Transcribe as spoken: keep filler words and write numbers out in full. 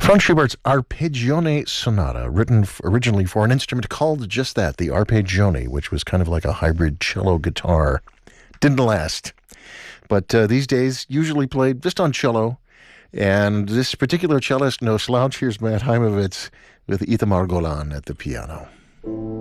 Franz Schubert's Arpeggione Sonata, written f- originally for an instrument called just that, the arpeggione, which was kind of like a hybrid cello guitar. Didn't last. But uh, these days, usually played just on cello. And this particular cellist, no slouch, here's Matt Heimovitz with Itamar Golan at the piano.